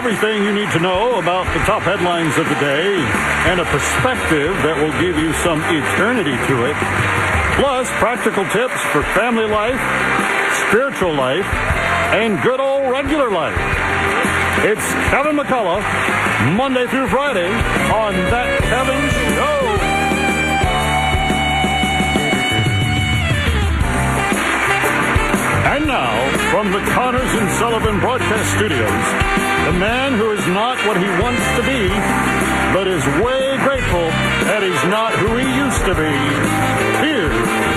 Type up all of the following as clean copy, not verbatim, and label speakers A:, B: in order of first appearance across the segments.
A: everything you need to know about the top headlines of the day and a perspective that will give you some eternity to it. Plus, practical tips for family life, spiritual life, and good old regular life. It's Kevin McCullough, Monday through Friday on That Kevin Show. And now, from the Connors and Sullivan Broadcast Studios, the man who is not what he wants to be, but is way grateful that he's not who he used to be. Here's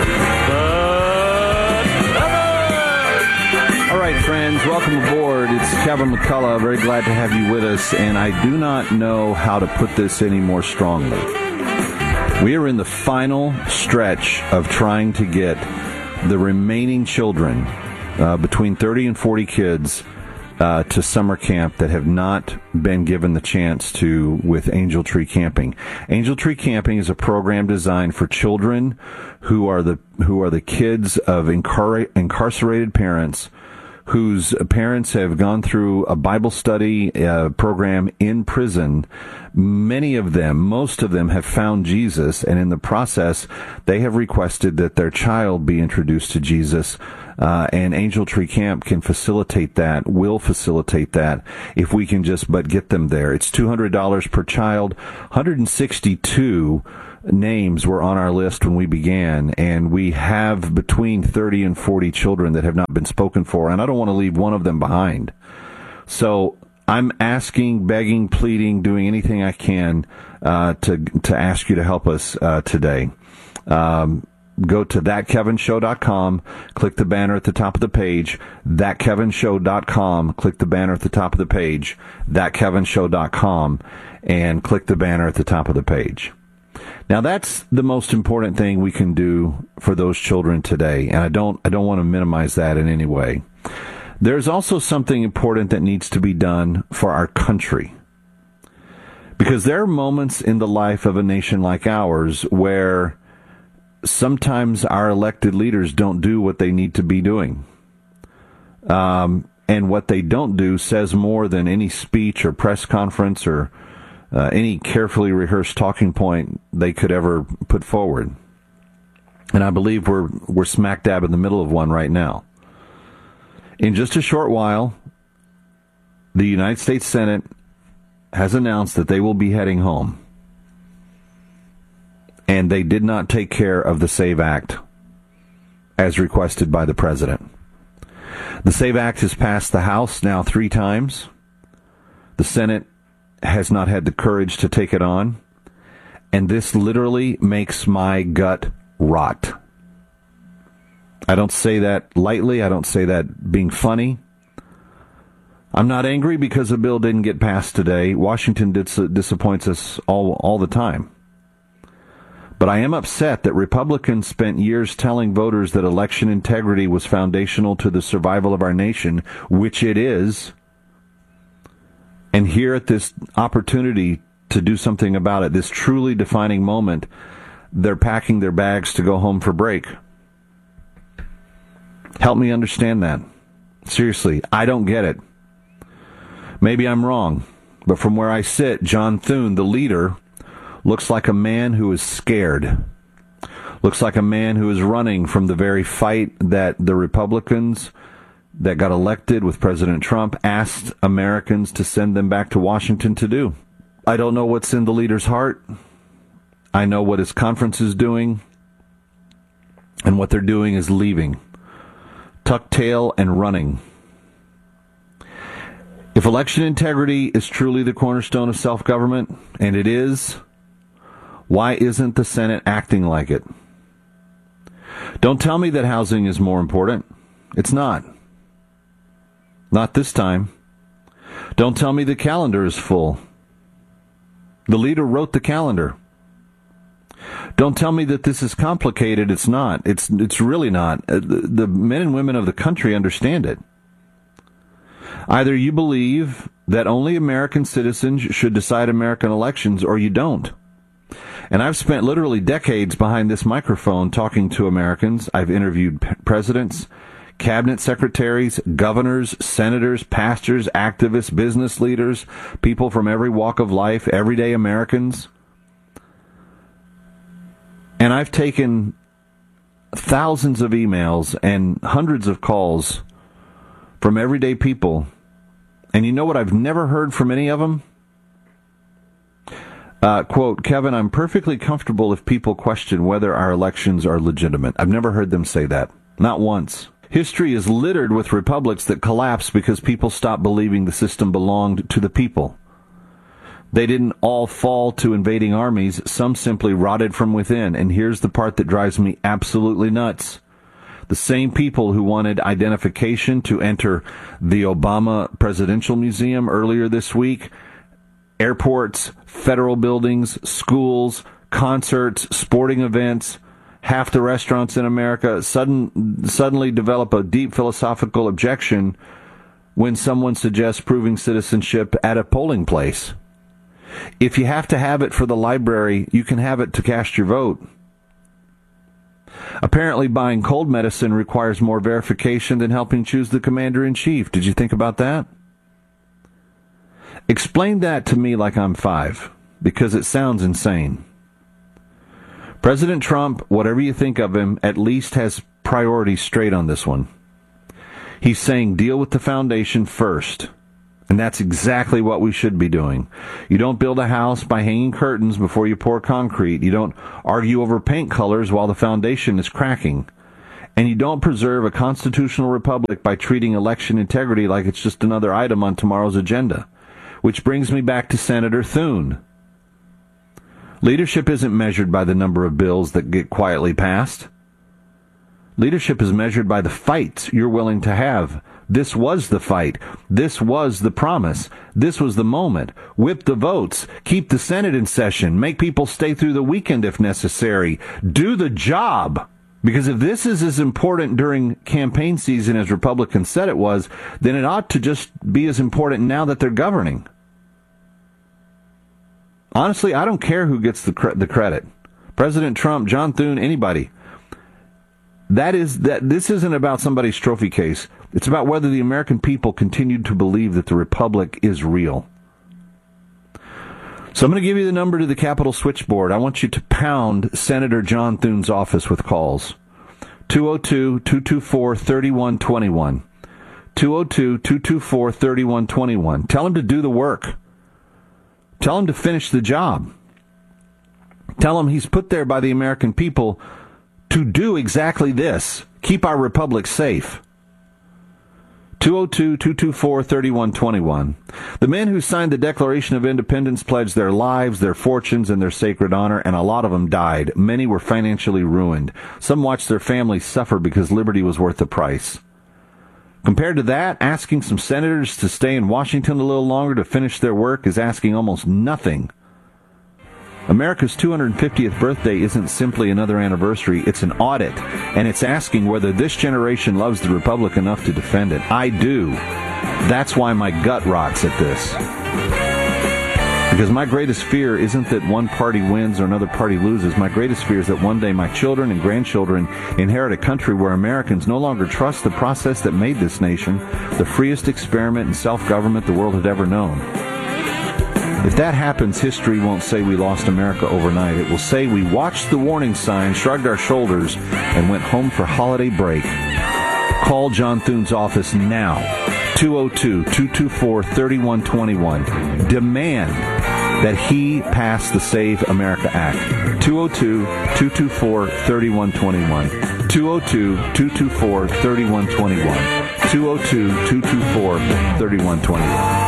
B: All right, friends, welcome aboard. It's Kevin McCullough. Very glad to have you with us, and I do not know how to put this any more strongly. We are in the final stretch of trying to get the remaining children, between 30 and 40 kids, to summer camp that have not been given the chance to with Angel Tree Camping. Angel Tree Camping is a program designed for children who are the kids of incarcerated parents whose parents have gone through a Bible study program in prison. Many of them, most of them, have found Jesus, and in the process, they have requested that their child be introduced to Jesus, and Angel Tree Camp can facilitate that, will facilitate that, if we can just but get them there. It's $200 per child. 162 names were on our list when we began, and we have between 30 and 40 children that have not been spoken for, and I don't want to leave one of them behind. So I'm asking, begging, pleading, doing anything I can to ask you to help us today. Go to thatkevinshow.com, click the banner at the top of the page, thatkevinshow.com, click the banner at the top of the page, thatkevinshow.com, and click the banner at the top of the page. Now, that's the most important thing we can do for those children today, and I don't want to minimize that in any way. There's also something important that needs to be done for our country, because there are moments in the life of a nation like ours where sometimes our elected leaders don't do what they need to be doing, and what they don't do says more than any speech or press conference or any carefully rehearsed talking point they could ever put forward. And I believe we're smack dab in the middle of one right now. In just a short while, the United States Senate has announced that they will be heading home. And they did not take care of the SAVE Act as requested by the president. The SAVE Act has passed the House now 3 times. The Senate has not had the courage to take it on, and this literally makes my gut rot. I don't say that lightly. I don't say that being funny. I'm not angry because the bill didn't get passed today. Washington disappoints us all the time. But I am upset that Republicans spent years telling voters that election integrity was foundational to the survival of our nation, which it is. And here at this opportunity to do something about it, this truly defining moment, they're packing their bags to go home for break. Help me understand that. Seriously, I don't get it. Maybe I'm wrong, but from where I sit, John Thune, the leader, looks like a man who is scared. Looks like a man who is running from the very fight that the Republicans that got elected with President Trump asked Americans to send them back to Washington to do. I don't know what's in the leader's heart. I know what his conference is doing, and what they're doing is leaving, tuck tail and running. If election integrity is truly the cornerstone of self-government, and it is, why isn't the Senate acting like it? Don't tell me that housing is more important. It's not. Not this time. Don't tell me the calendar is full. The leader wrote the calendar. Don't tell me that this is complicated. It's not. It's really not. The men and women of the country understand it. Either you believe that only American citizens should decide American elections, or you don't. And I've spent literally decades behind this microphone talking to Americans. I've interviewed presidents, cabinet secretaries, governors, senators, pastors, activists, business leaders, people from every walk of life, everyday Americans. And I've taken thousands of emails and hundreds of calls from everyday people. And you know what I've never heard from any of them? Quote, Kevin, I'm perfectly comfortable if people question whether our elections are legitimate. I've never heard them say that. Not once. History is littered with republics that collapsed because people stopped believing the system belonged to the people. They didn't all fall to invading armies. Some simply rotted from within. And here's the part that drives me absolutely nuts. The same people who wanted identification to enter the Obama Presidential Museum earlier this week, airports, federal buildings, schools, concerts, sporting events, half the restaurants in America suddenly develop a deep philosophical objection when someone suggests proving citizenship at a polling place. If you have to have it for the library, you can have it to cast your vote. Apparently, buying cold medicine requires more verification than helping choose the commander-in-chief. Did you think about that? Explain that to me like I'm 5, because it sounds insane. President Trump, whatever you think of him, at least has priorities straight on this one. He's saying deal with the foundation first. And that's exactly what we should be doing. You don't build a house by hanging curtains before you pour concrete. You don't argue over paint colors while the foundation is cracking. And you don't preserve a constitutional republic by treating election integrity like it's just another item on tomorrow's agenda. Which brings me back to Senator Thune. Leadership isn't measured by the number of bills that get quietly passed. Leadership is measured by the fights you're willing to have. This was the fight. This was the promise. This was the moment. Whip the votes. Keep the Senate in session. Make people stay through the weekend if necessary. Do the job. Because if this is as important during campaign season as Republicans said it was, then it ought to just be as important now that they're governing. Honestly, I don't care who gets the credit. President Trump, John Thune, anybody. This isn't about somebody's trophy case. It's about whether the American people continue to believe that the Republic is real. So I'm going to give you the number to the Capitol switchboard. I want you to pound Senator John Thune's office with calls. 202-224-3121. 202-224-3121. Tell him to do the work. Tell him to finish the job. Tell him he's put there by the American people to do exactly this. Keep our republic safe. 202-224-3121. The men who signed the Declaration of Independence pledged their lives, their fortunes, and their sacred honor, and a lot of them died. Many were financially ruined. Some watched their families suffer because liberty was worth the price. Compared to that, asking some senators to stay in Washington a little longer to finish their work is asking almost nothing. America's 250th birthday isn't simply another anniversary, it's an audit, and it's asking whether this generation loves the Republic enough to defend it. I do. That's why my gut rots at this. Because my greatest fear isn't that one party wins or another party loses. My greatest fear is that one day my children and grandchildren inherit a country where Americans no longer trust the process that made this nation the freest experiment in self-government the world had ever known. If that happens, history won't say we lost America overnight. It will say we watched the warning sign, shrugged our shoulders, and went home for holiday break. Call John Thune's office now. 202-224-3121. Demand that he pass the Save America Act. 202-224-3121. 202-224-3121. 202-224-3121.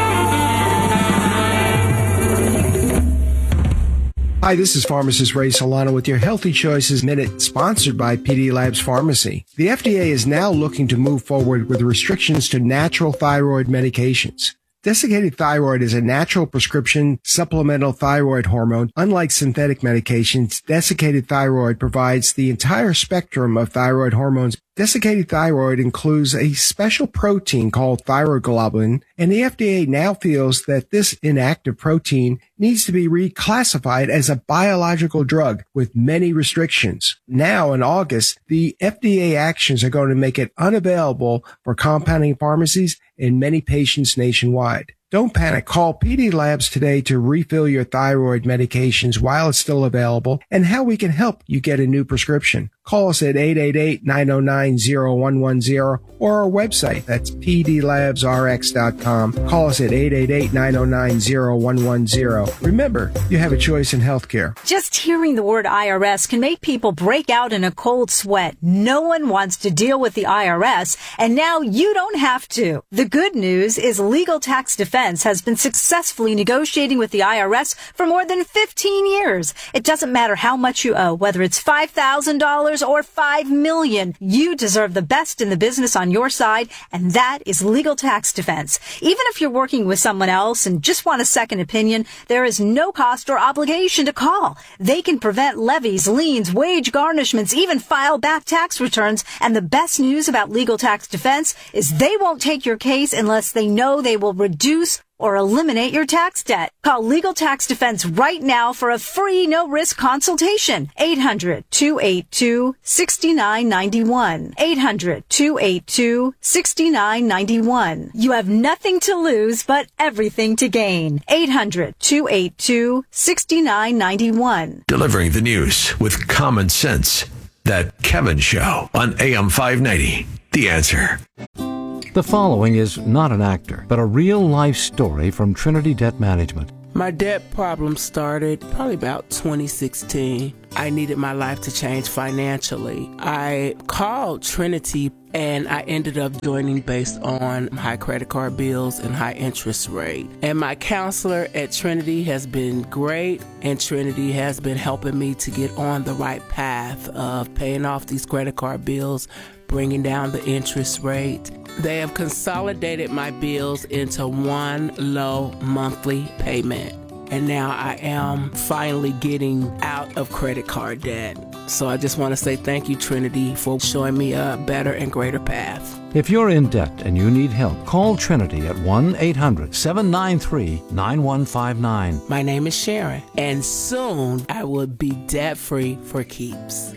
C: Hi, this is pharmacist Ray Solano with your Healthy Choices Minute, sponsored by PD Labs Pharmacy. The FDA is now looking to move forward with restrictions to natural thyroid medications. Desiccated thyroid is a natural prescription supplemental thyroid hormone. Unlike synthetic medications, desiccated thyroid provides the entire spectrum of thyroid hormones. Desiccated thyroid includes a special protein called thyroglobulin, and the FDA now feels that this inactive protein needs to be reclassified as a biological drug with many restrictions. Now in August, the FDA actions are going to make it unavailable for compounding pharmacies and many patients nationwide. Don't panic. Call PD Labs today to refill your thyroid medications while it's still available and how we can help you get a new prescription. Call us at 888-909-0110 or our website. That's pdlabsrx.com. Call us at 888-909-0110. Remember, you have a choice in healthcare.
D: Just hearing the word IRS can make people break out in a cold sweat. No one wants to deal with the IRS, and now you don't have to. The good news is Legal Tax Defense has been successfully negotiating with the IRS for more than 15 years. It doesn't matter how much you owe, whether it's $5,000 or $5 million. You deserve the best in the business on your side, and that is Legal Tax Defense. Even if you're working with someone else and just want a second opinion, there is no cost or obligation to call. They can prevent levies, liens, wage garnishments, even file back tax returns. And the best news about Legal Tax Defense is they won't take your case unless they know they will reduce or eliminate your tax debt. Call Legal Tax Defense right now for a free no-risk consultation. 800-282-6991. 800-282-6991. You have nothing to lose but everything to gain. 800-282-6991.
E: Delivering the news with common sense. That Kevin Show on AM 590. The Answer.
F: The following is not an actor, but a real-life story from Trinity Debt Management.
G: My debt problem started probably about 2016. I needed my life to change financially. I called Trinity and I ended up joining based on high credit card bills and high interest rate. And my counselor at Trinity has been great, and Trinity has been helping me to get on the right path of paying off these credit card bills, bringing down the interest rate. They have consolidated my bills into one low monthly payment. And now I am finally getting out of credit card debt. So I just want to say thank you, Trinity, for showing me a better and greater path.
F: If you're in debt and you need help, call Trinity at 1-800-793-9159.
G: My name is Sharon, and soon I will be debt-free for keeps.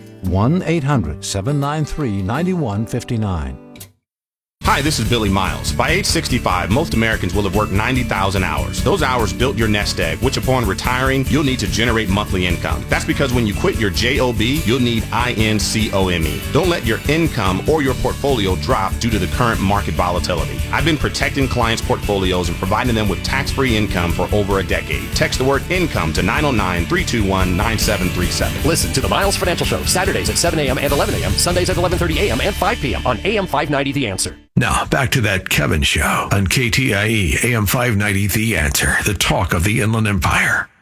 F: 1-800-793-9159.
H: Hi, this is Billy Miles. By age 65, most Americans will have worked 90,000 hours. Those hours built your nest egg, which upon retiring, you'll need to generate monthly income. That's because when you quit your JOB, you'll need INCOME. Don't let your income or your portfolio drop due to the current market volatility. I've been protecting clients' portfolios and providing them with tax-free income for over a decade. Text the word income to 909-321-9737.
I: Listen to the Miles Financial Show, Saturdays at 7 a.m. and 11 a.m., Sundays at 11:30 a.m. and 5 p.m. on AM 590 The Answer.
E: Now, back to that Kevin Show on KTIE AM 590 The Answer, the talk of the Inland Empire.